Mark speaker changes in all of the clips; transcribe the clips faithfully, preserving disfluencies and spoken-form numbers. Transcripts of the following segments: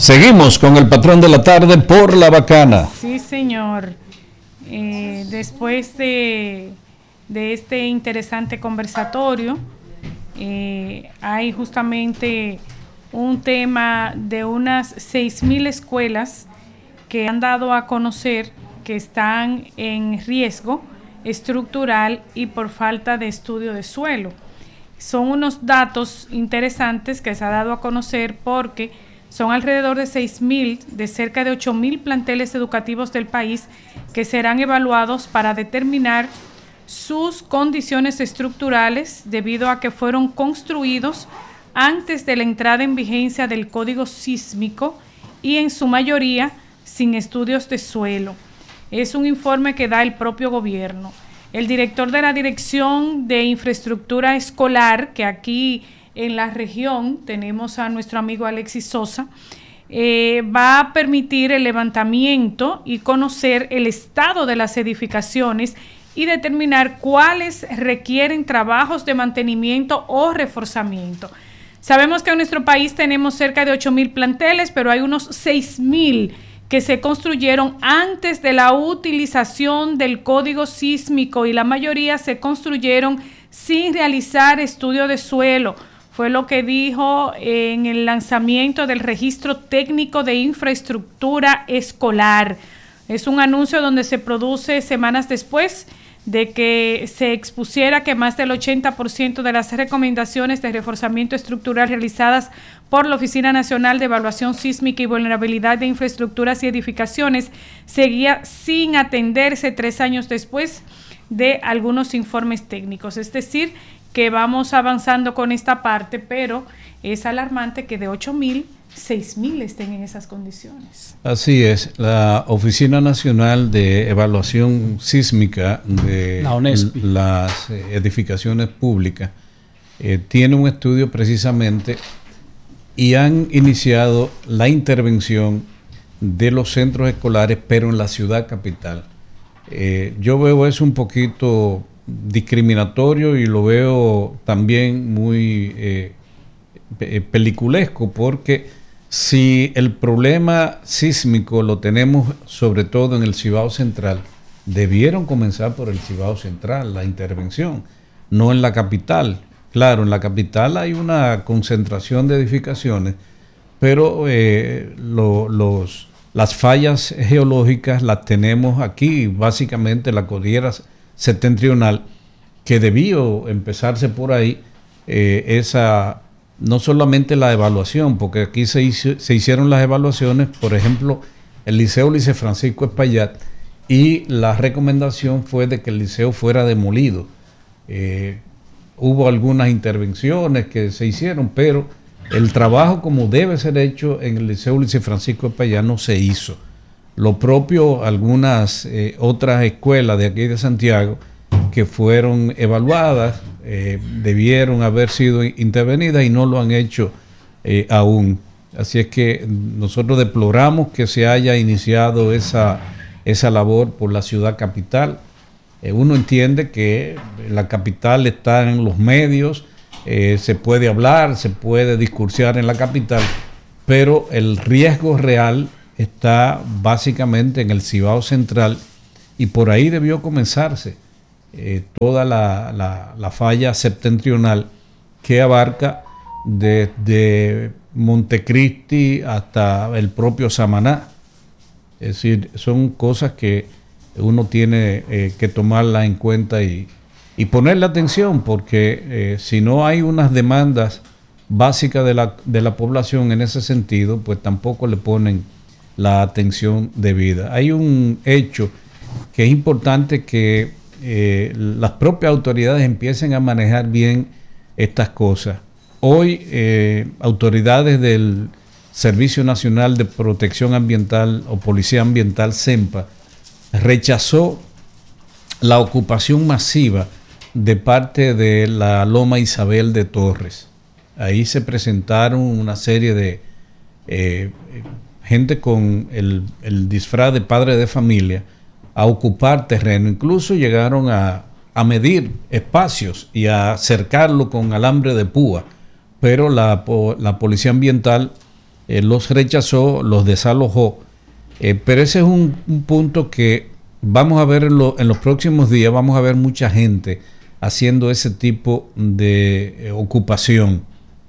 Speaker 1: Seguimos con el patrón de la tarde por La Bacana.
Speaker 2: Sí, señor. Eh, después de, de este interesante conversatorio, eh, hay justamente un tema de unas seis mil escuelas que han dado a conocer que están en riesgo estructural y por falta de estudio de suelo. Son unos datos interesantes que se ha dado a conocer porque son alrededor de seis mil de cerca de ocho mil planteles educativos del país que serán evaluados para determinar sus condiciones estructurales debido a que fueron construidos antes de la entrada en vigencia del Código Sísmico y en su mayoría sin estudios de suelo. Es un informe que da el propio gobierno. El director de la Dirección de Infraestructura Escolar, que aquí en la región tenemos a nuestro amigo Alexis Sosa, eh, va a permitir el levantamiento y conocer el estado de las edificaciones y determinar cuáles requieren trabajos de mantenimiento o reforzamiento. Sabemos que en nuestro país tenemos cerca de ocho mil planteles, pero hay unos seis mil que se construyeron antes de la utilización del Código Sísmico y la mayoría se construyeron sin realizar estudio de suelo. Fue lo que dijo en el lanzamiento del Registro Técnico de Infraestructura Escolar. Es un anuncio donde se produce semanas después de que se expusiera que más del ochenta por ciento de las recomendaciones de reforzamiento estructural realizadas por la Oficina Nacional de Evaluación Sísmica y Vulnerabilidad de Infraestructuras y Edificaciones seguía sin atenderse tres años después de algunos informes técnicos. Es decir, que vamos avanzando con esta parte, pero es alarmante que de ocho mil, seis mil estén en esas condiciones.
Speaker 1: Así es, la Oficina Nacional de Evaluación Sísmica de
Speaker 3: la ONESPI.
Speaker 1: Las edificaciones públicas eh, tiene un estudio precisamente y han iniciado la intervención de los centros escolares, pero en la ciudad capital. Eh, yo veo eso un poquito discriminatorio y lo veo también muy eh, peliculesco, porque si el problema sísmico lo tenemos sobre todo en el Cibao Central, debieron comenzar por el Cibao Central la intervención, no en la capital. Claro, en la capital hay una concentración de edificaciones, pero eh, lo, los, las fallas geológicas las tenemos aquí, básicamente la cordillera septentrional, que debió empezarse por ahí, eh, esa, no solamente la evaluación, porque aquí se, hizo, se hicieron las evaluaciones, por ejemplo, el Liceo Liceo Francisco Espaillat, y la recomendación fue de que el liceo fuera demolido. Eh, hubo algunas intervenciones que se hicieron, pero el trabajo como debe ser hecho en el Liceo Liceo Francisco Espaillat no se hizo. Lo propio algunas eh, otras escuelas de aquí de Santiago que fueron evaluadas, eh, debieron haber sido intervenidas y no lo han hecho eh, aún. Así es que nosotros deploramos que se haya iniciado esa, esa labor por la ciudad capital. Eh, uno entiende que la capital está en los medios, eh, se puede hablar, se puede discursiar en la capital, pero el riesgo real está básicamente en el Cibao Central y por ahí debió comenzarse eh, toda la, la, la falla septentrional que abarca desde Montecristi hasta el propio Samaná. Es decir, son cosas que uno tiene eh, que tomarla en cuenta y, y ponerle atención, porque eh, si no hay unas demandas básicas de la, de la población en ese sentido, pues tampoco le ponen la atención debida. Hay un hecho que es importante que eh, las propias autoridades empiecen a manejar bien estas cosas. Hoy eh, autoridades del Servicio Nacional de Protección Ambiental o Policía Ambiental, SEMPA, rechazó la ocupación masiva de parte de la Loma Isabel de Torres. Ahí se presentaron una serie de eh, gente con el, el disfraz de padre de familia a ocupar terreno. Incluso llegaron a, a medir espacios y a cercarlo con alambre de púa, pero la, la Policía Ambiental eh, los rechazó, los desalojó. Eh, pero ese es un, un punto que vamos a ver en, lo, en los próximos días, vamos a ver mucha gente haciendo ese tipo de eh, ocupación.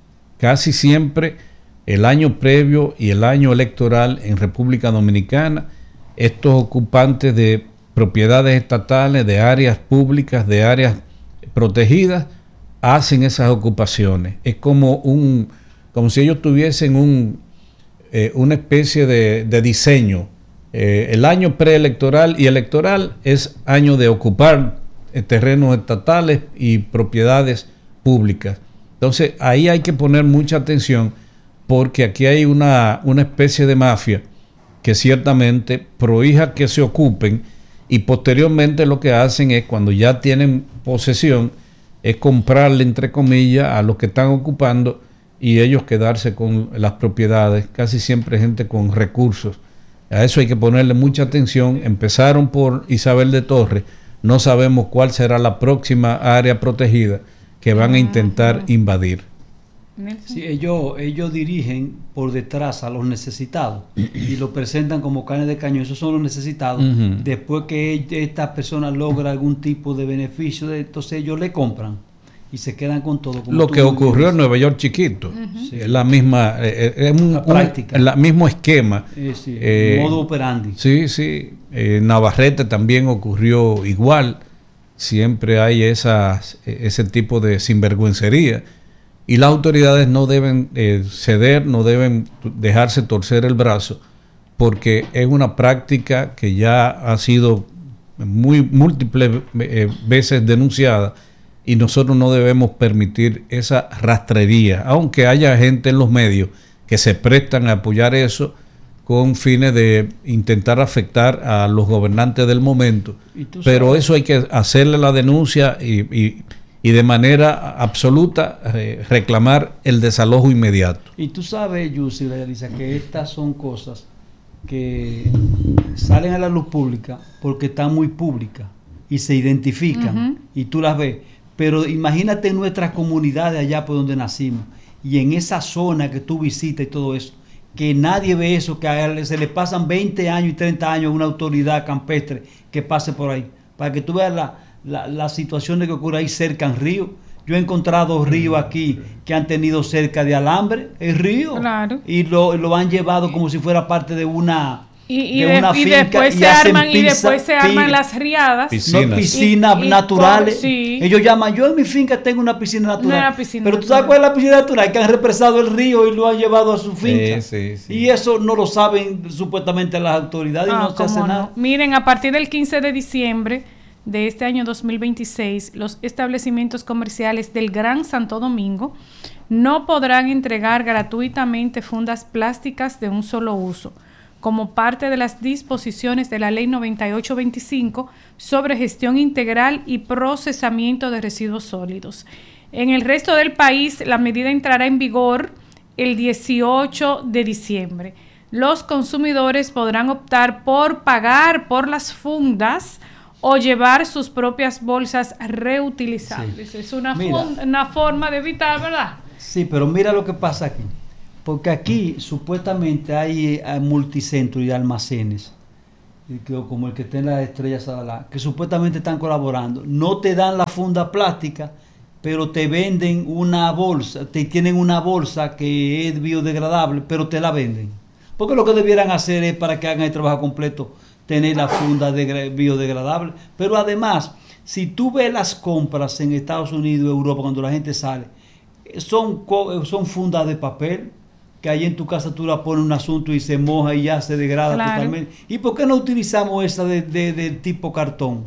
Speaker 1: Casi siempre el año previo y el año electoral en República Dominicana, estos ocupantes de propiedades estatales, de áreas públicas, de áreas protegidas, hacen esas ocupaciones. Es como un, como si ellos tuviesen un, eh, una especie de, de diseño. Eh, el año preelectoral y electoral es año de ocupar eh, terrenos estatales y propiedades públicas. Entonces ahí hay que poner mucha atención, porque aquí hay una, una especie de mafia que ciertamente prohija que se ocupen, y posteriormente lo que hacen es, cuando ya tienen posesión, es comprarle, entre comillas, a los que están ocupando y ellos quedarse con las propiedades, casi siempre gente con recursos. A eso hay que ponerle mucha atención. Empezaron por Isabel de Torres, no sabemos cuál será la próxima área protegida que van a intentar invadir.
Speaker 3: Sí, ellos, ellos dirigen por detrás a los necesitados y lo presentan como carne de cañón. Esos son los necesitados. Uh-huh. Después que esta persona logra algún tipo de beneficio, de, entonces ellos le compran y se quedan con todo. Como
Speaker 1: lo que ocurrió en Nueva York chiquito. Uh-huh. Sí. Es la misma, eh, es un,
Speaker 3: la práctica.
Speaker 1: Un, el mismo esquema.
Speaker 3: Eh, sí, eh, modo operandi.
Speaker 1: Sí, sí. Eh, Navarrete también ocurrió igual. Siempre hay esas, ese tipo de sinvergüencería. Y las autoridades no deben eh, ceder, no deben dejarse torcer el brazo, porque es una práctica que ya ha sido muy múltiples eh, veces denunciada, y nosotros no debemos permitir esa rastrería, aunque haya gente en los medios que se prestan a apoyar eso con fines de intentar afectar a los gobernantes del momento. Pero eso hay que hacerle la denuncia y... y y de manera absoluta eh, reclamar el desalojo inmediato.
Speaker 3: Y tú sabes, Yussi, Elisa, que estas son cosas que salen a la luz pública porque están muy públicas y se identifican, uh-huh. y tú las ves. Pero imagínate en nuestras comunidades allá por donde nacimos y en esa zona que tú visitas y todo eso, que nadie ve eso, que a él se le pasan veinte años y treinta años a una autoridad campestre que pase por ahí, para que tú veas la Las la situaciones que ocurren ahí cerca en río. Yo he encontrado ríos aquí que han tenido cerca de alambre, el río,
Speaker 2: claro.
Speaker 3: y lo, lo han llevado como si fuera parte de una,
Speaker 2: y, y
Speaker 3: de
Speaker 2: de,
Speaker 3: una
Speaker 2: y
Speaker 3: finca.
Speaker 2: Después
Speaker 3: y,
Speaker 2: se arman, y después se arman las riadas.
Speaker 3: Piscinas, no, piscinas y, naturales. Y, sí. Ellos llaman, yo en mi finca tengo una piscina natural.
Speaker 2: Una piscina
Speaker 3: Pero
Speaker 2: natural.
Speaker 3: tú sabes cuál es la piscina natural, que han represado el río y lo han llevado a su finca.
Speaker 1: Sí, sí, sí.
Speaker 3: Y eso no lo saben supuestamente las autoridades, ah, y no se hace
Speaker 2: no.
Speaker 3: nada.
Speaker 2: Miren, a partir del quince de diciembre de este año dos mil veintiséis, los establecimientos comerciales del Gran Santo Domingo no podrán entregar gratuitamente fundas plásticas de un solo uso, como parte de las disposiciones de la Ley noventa y ocho veinticinco sobre gestión integral y procesamiento de residuos sólidos. En el resto del país, la medida entrará en vigor el dieciocho de diciembre. Los consumidores podrán optar por pagar por las fundas o llevar sus propias bolsas reutilizables. Sí. Es una, mira, funda, una forma de evitar, ¿verdad?
Speaker 3: Sí, pero mira lo que pasa aquí. Porque aquí supuestamente hay, hay multicentros y almacenes, como el que está en la Estrella Sadalá, que supuestamente están colaborando. No te dan la funda plástica, pero te venden una bolsa, te tienen una bolsa que es biodegradable, pero te la venden. Porque lo que debieran hacer es, para que hagan el trabajo completo, tener la funda de biodegradable. Pero además, si tú ves las compras en Estados Unidos, Europa, cuando la gente sale, son, son fundas de papel, que ahí en tu casa tú la pones un asunto y se moja y ya se degrada, claro, totalmente. ¿Y por qué no utilizamos esa de, de, de tipo cartón?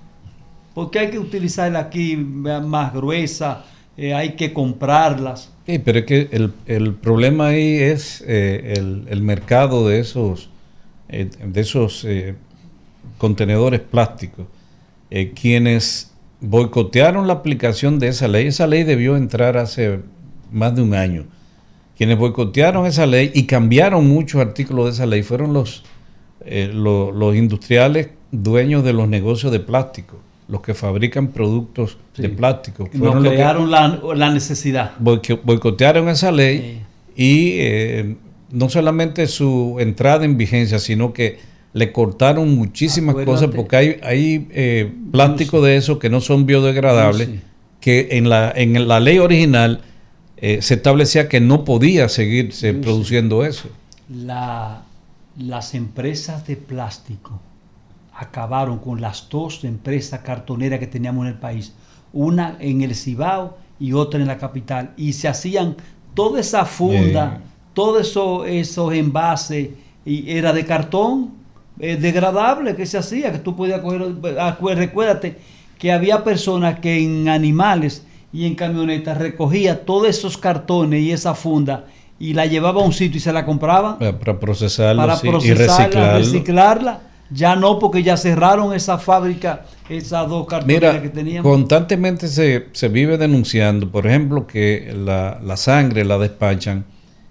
Speaker 3: Porque hay que utilizarla aquí más gruesa, eh, hay que comprarlas.
Speaker 1: Sí, pero es que el, el problema ahí es eh, el, el mercado de esos Eh, de esos eh, contenedores plásticos. Eh, quienes boicotearon la aplicación de esa ley, esa ley debió entrar hace más de un año. Quienes boicotearon esa ley y cambiaron muchos artículos de esa ley fueron los, eh, lo, los industriales dueños de los negocios de plástico, los que fabrican productos sí. de plástico.
Speaker 3: Fueron no crearon que, la, la necesidad.
Speaker 1: Boicotearon esa ley sí. y eh, no solamente su entrada en vigencia, sino que le cortaron muchísimas Acuérdate. cosas porque hay, hay eh, plásticos de esos que no son biodegradables, sí. que en la, en la ley original eh, se establecía que no podía seguirse sí. produciendo eso.
Speaker 3: La, las empresas de plástico acabaron con las dos empresas cartoneras que teníamos en el país, una en el Cibao y otra en la capital, y se hacían toda esa funda, sí. todos eso, esos envases, y era de cartón eh, degradable que se hacía, que tú podías coger. Recuérdate que había personas que en animales y en camionetas recogía todos esos cartones y esa funda y la llevaba a un sitio y se la compraban
Speaker 1: para procesarlo
Speaker 3: para
Speaker 1: sí,
Speaker 3: procesarla,
Speaker 1: y reciclarlo.
Speaker 3: reciclarla. Ya no, porque ya cerraron esa fábrica, esas dos cartoneras Mira, que teníamos.
Speaker 1: Constantemente se, se vive denunciando, por ejemplo, que la, la sangre la despachan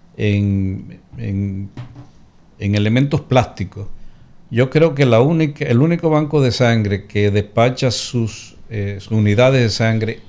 Speaker 1: en, en, en elementos plásticos. Yo creo que la única, el único banco de sangre que despacha sus, eh, sus unidades de sangre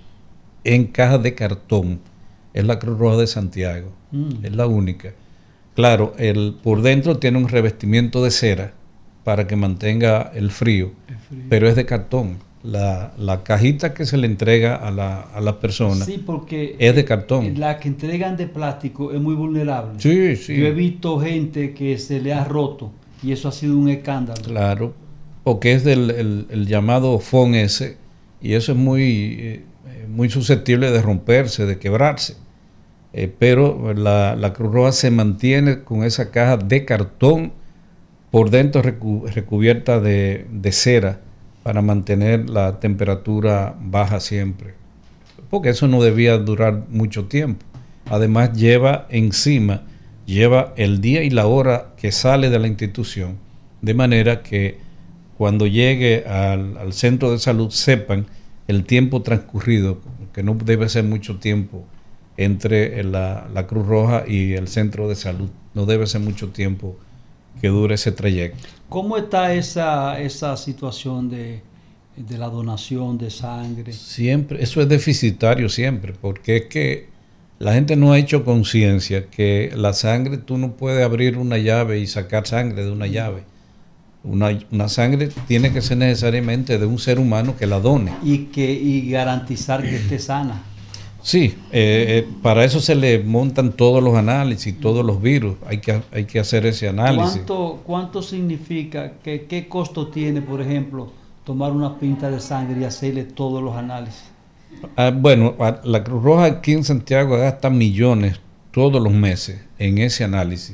Speaker 1: en cajas de cartón es la Cruz Roja de Santiago. Mm. Es la única. Claro, el, por dentro tiene un revestimiento de cera para que mantenga el frío, el frío. pero es de cartón. La, la cajita que se le entrega a la, a la persona
Speaker 3: sí, porque
Speaker 1: es de cartón.
Speaker 3: La que entregan de plástico es muy vulnerable.
Speaker 1: Sí, sí.
Speaker 3: Yo he visto gente que se le ha roto y eso ha sido un escándalo.
Speaker 1: Claro, porque es del el, el llamado F O N S y eso es muy, eh, muy susceptible de romperse, de quebrarse. Eh, pero la, la Cruz Roja se mantiene con esa caja de cartón por dentro recu recubierta de, de cera para mantener la temperatura baja siempre, porque eso no debía durar mucho tiempo. Además lleva encima, lleva el día y la hora que sale de la institución, de manera que cuando llegue al, al centro de salud sepan el tiempo transcurrido, que no debe ser mucho tiempo entre la, la Cruz Roja y el centro de salud, no debe ser mucho tiempo que dure ese trayecto.
Speaker 3: ¿Cómo está esa, esa situación de, de la donación de sangre?
Speaker 1: Siempre, eso es deficitario siempre, porque es que la gente no ha hecho conciencia que la sangre, tú no puedes abrir una llave y sacar sangre de una llave. Una, una sangre tiene que ser necesariamente de un ser humano que la done.
Speaker 3: Y, que, y garantizar que esté sana.
Speaker 1: Sí, eh, eh, para eso se le montan todos los análisis, todos los virus, hay que, hay que hacer ese análisis.
Speaker 3: ¿Cuánto, cuánto significa, que, qué costo tiene, por ejemplo, tomar una pinta de sangre y hacerle todos los análisis?
Speaker 1: Ah, bueno, la Cruz Roja aquí en Santiago gasta millones todos los meses en ese análisis.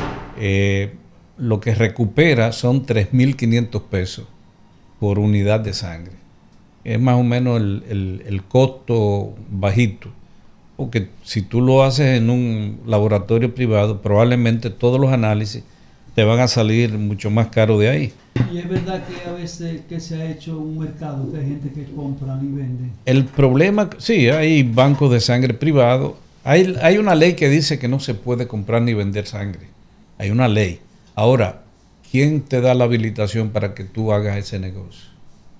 Speaker 1: Eh, lo que recupera son tres mil quinientos pesos por unidad de sangre. Es más o menos el, el, el costo bajito, porque si tú lo haces en un laboratorio privado, probablemente todos los análisis te van a salir mucho más caros de ahí.
Speaker 3: Y es verdad que a veces que se ha hecho un mercado de gente que compran y venden.
Speaker 1: El problema, sí, hay bancos de sangre privados. Hay, hay una ley que dice que no se puede comprar ni vender sangre. Hay una ley. Ahora, ¿quién te da la habilitación para que tú hagas ese negocio?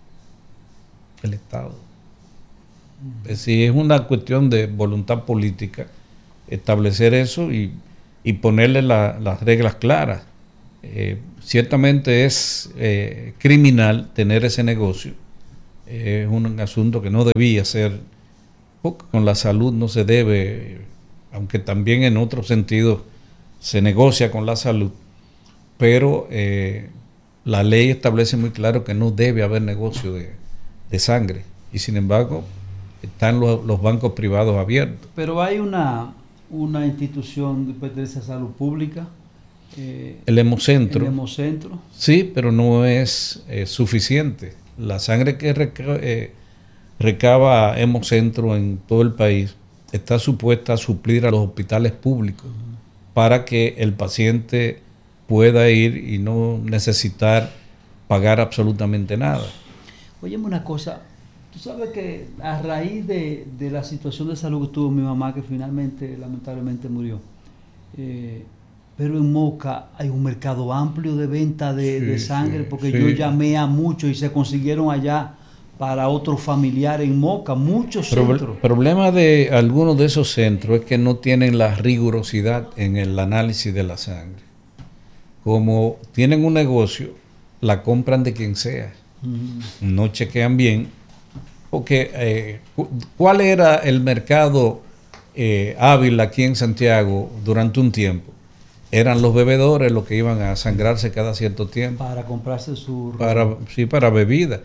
Speaker 1: El Estado. Uh-huh. Es decir, es una cuestión de voluntad política establecer eso y, y ponerle la, las reglas claras. Eh, ciertamente es eh, criminal tener ese negocio. Eh, es un asunto que no debía ser, porque con la salud no se debe, aunque también en otros sentidos se negocia con la salud, pero eh, la ley establece muy claro que no debe haber negocio de, de sangre, y sin embargo están los, los bancos privados abiertos.
Speaker 3: Pero hay una, una institución que pertenece a salud pública, eh,
Speaker 1: el Hemocentro.
Speaker 3: El Hemocentro.
Speaker 1: Sí, pero no es eh, suficiente. La sangre que reca eh, recaba Hemocentro en todo el país está supuesta a suplir a los hospitales públicos, uh-huh, para que el paciente pueda ir y no necesitar pagar absolutamente nada.
Speaker 3: Óyeme una cosa, tú sabes que a raíz de, de la situación de salud que tuvo mi mamá, que finalmente lamentablemente murió, eh, pero en Moca hay un mercado amplio de venta de, sí, de sangre, porque sí, yo llamé a muchos y se consiguieron allá para otro familiar en Moca, muchos
Speaker 1: Pro-
Speaker 3: centros.
Speaker 1: El problema de algunos de esos centros es que no tienen la rigurosidad en el análisis de la sangre. Como tienen un negocio, la compran de quien sea. Mm. No chequean bien. Porque, eh, ¿cuál era el mercado eh, hábil aquí en Santiago durante un tiempo? Eran los bebedores los que iban a sangrarse cada cierto tiempo.
Speaker 3: Para comprarse su...
Speaker 1: Para, sí, para bebida.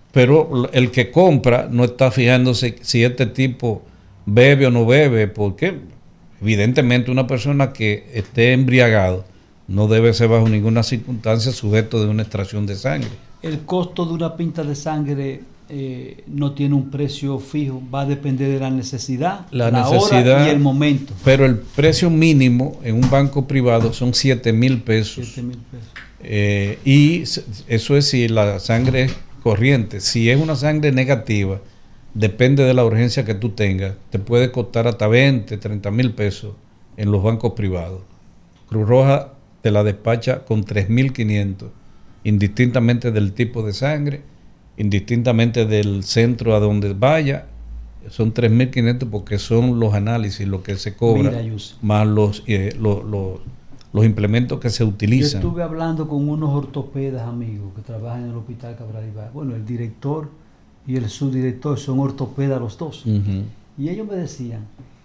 Speaker 1: Pero el que compra no está fijándose si este tipo bebe o no bebe, porque evidentemente una persona que esté embriagado no debe ser bajo ninguna circunstancia sujeto de una extracción de sangre.
Speaker 3: El costo de una pinta de sangre eh, no tiene un precio fijo, va a depender de la necesidad,
Speaker 1: la,
Speaker 3: la
Speaker 1: necesidad
Speaker 3: hora y el momento.
Speaker 1: Pero el precio mínimo en un banco privado son siete mil pesos.
Speaker 3: siete mil pesos.
Speaker 1: Eh, y eso es si la sangre es corriente. Si es una sangre negativa, depende de la urgencia que tú tengas, te puede costar hasta veinte, treinta mil pesos en los bancos privados. Cruz Roja te la despacha con tres mil quinientos, indistintamente del tipo de sangre, indistintamente del centro a donde vaya, son tres mil quinientos porque son los análisis, lo que se cobra,
Speaker 3: Mira, Yus,
Speaker 1: más los, eh, los, los, los implementos que se utilizan.
Speaker 3: Yo estuve hablando con unos ortopedas amigos que trabajan en el Hospital Cabral Ibáez. Bueno, el director y el subdirector son ortopedas los dos.
Speaker 1: Uh-huh.
Speaker 3: Y ellos me decían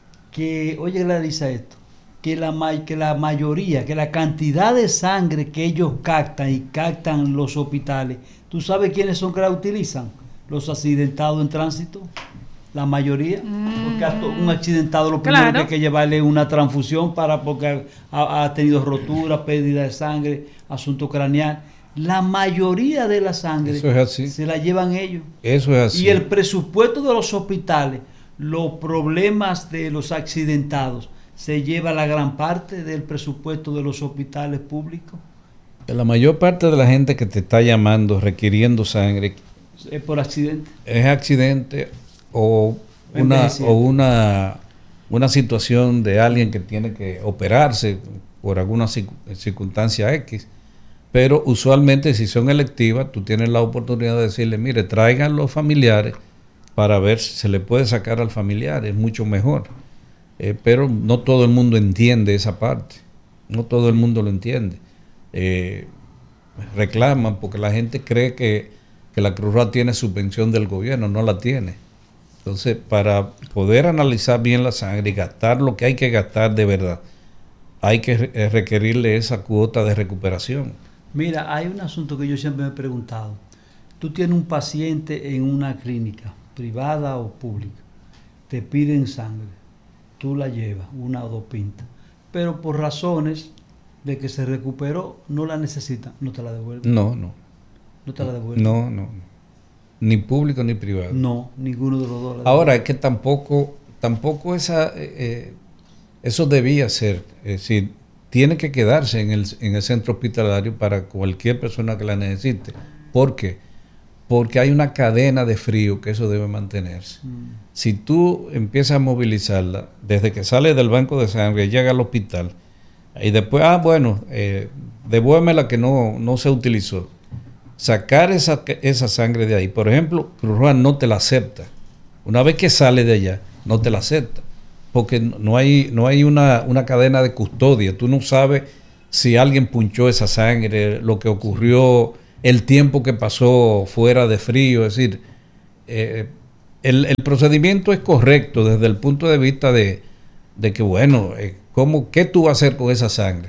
Speaker 3: que, oye, Gladys, esto, que la, que la mayoría, que la cantidad de sangre que ellos captan y captan los hospitales, ¿tú sabes quiénes son que la utilizan? Los accidentados en tránsito. La mayoría, mm. porque un accidentado lo primero claro. que hay que llevarle una transfusión para porque ha, ha tenido rotura, pérdida de sangre, asunto craneal. La mayoría de la sangre
Speaker 1: Eso es así.
Speaker 3: se la llevan ellos.
Speaker 1: Eso es así.
Speaker 3: Y el presupuesto de los hospitales, los problemas de los accidentados, se lleva la gran parte del presupuesto de los hospitales públicos.
Speaker 1: La mayor parte de la gente que te está llamando requiriendo sangre
Speaker 3: es por accidente.
Speaker 1: Es accidente o una o una una situación de alguien que tiene que operarse por alguna circunstancia X, pero usualmente si son electivas tú tienes la oportunidad de decirle, mire, traigan los familiares para ver si se le puede sacar al familiar, es mucho mejor, eh, pero no todo el mundo entiende esa parte, no todo el mundo lo entiende, eh, reclaman porque la gente cree que, que la Cruz Roja tiene subvención del gobierno, no la tiene. Entonces, para poder analizar bien la sangre y gastar lo que hay que gastar de verdad, hay que re- requerirle esa cuota de recuperación.
Speaker 3: Mira, hay un asunto que yo siempre me he preguntado. Tú tienes un paciente en una clínica, privada o pública, te piden sangre, tú la llevas, una o dos pintas, pero por razones de que se recuperó, no la necesitan, no te la devuelven.
Speaker 1: No, no.
Speaker 3: No te la devuelven.
Speaker 1: No, no. Ni público ni privado.
Speaker 3: No, ninguno de los dos.
Speaker 1: Ahora, es que tampoco, tampoco esa, eh, eso debía ser. Es decir, tiene que quedarse en el, en el centro hospitalario para cualquier persona que la necesite. ¿Por qué? Porque hay una cadena de frío que eso debe mantenerse. Mm. Si tú empiezas a movilizarla, desde que sale del banco de sangre, llega al hospital, y después, ah, bueno, eh, devuélveme la que no, no se utilizó. Sacar esa, esa sangre de ahí. Por ejemplo, Cruz Roja no te la acepta. Una vez que sale de allá, no te la acepta. Porque no hay, no hay una, una cadena de custodia. Tú no sabes si alguien punchó esa sangre, lo que ocurrió, el tiempo que pasó fuera de frío. Es decir, eh, el, el procedimiento es correcto desde el punto de vista de, de que, bueno, eh, ¿cómo, ¿qué tú vas a hacer con esa sangre?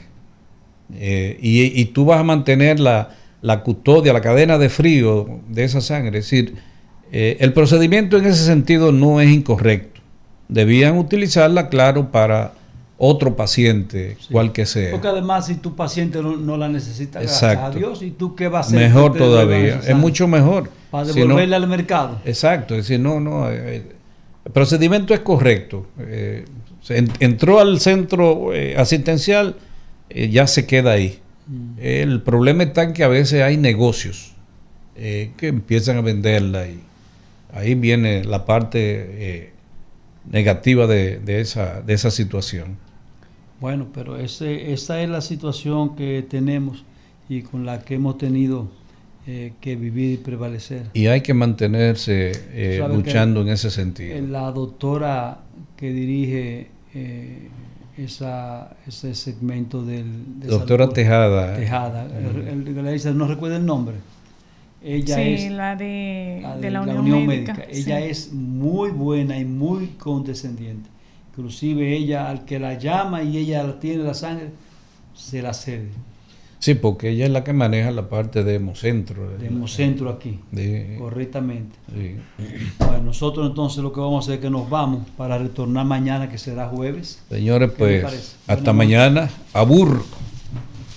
Speaker 1: Eh, y, y tú vas a mantener la... la custodia, la cadena de frío de esa sangre. Es decir, eh, el procedimiento en ese sentido no es incorrecto. Debían utilizarla, claro, para otro paciente, sí, cual que sea.
Speaker 3: Porque además, si tu paciente no, no la necesita,
Speaker 1: exacto,
Speaker 3: gracias a Dios, ¿y tú qué vas a hacer?
Speaker 1: Mejor todavía, es mucho mejor.
Speaker 3: Para devolverla
Speaker 1: si no,
Speaker 3: al mercado.
Speaker 1: Exacto, es decir, no, no, eh, el procedimiento es correcto. Eh, en, entró al centro eh, asistencial, eh, ya se queda ahí. El problema está en que a veces hay negocios eh, que empiezan a venderla y ahí viene la parte eh, negativa de, de, esa, de esa situación.
Speaker 3: Bueno, pero ese, esa es la situación que tenemos y con la que hemos tenido eh, que vivir y prevalecer.
Speaker 1: Y hay que mantenerse eh, luchando en ese sentido.
Speaker 3: La doctora que dirige eh, esa, ese segmento del... De
Speaker 1: doctora
Speaker 3: salud,
Speaker 1: Tejada.
Speaker 3: Tejada, uh-huh. el, el, el, no recuerdo el nombre. Ella
Speaker 2: sí,
Speaker 3: es
Speaker 2: la de la, de
Speaker 3: de
Speaker 2: la,
Speaker 3: la
Speaker 2: Unión,
Speaker 3: Unión
Speaker 2: Médica.
Speaker 3: Médica. Ella sí. es muy buena y muy condescendiente. Inclusive ella, al que la llama y ella tiene la sangre, se la cede.
Speaker 1: Sí, porque ella es la que maneja la parte de Hemocentro.
Speaker 3: De Hemocentro aquí,
Speaker 1: de,
Speaker 3: correctamente.
Speaker 1: Sí.
Speaker 3: Bueno, nosotros entonces lo que vamos a hacer es que nos vamos para retornar mañana, que será jueves.
Speaker 1: Señores, pues, hasta
Speaker 3: Buenas
Speaker 1: mañana.
Speaker 3: noches.
Speaker 1: Abur.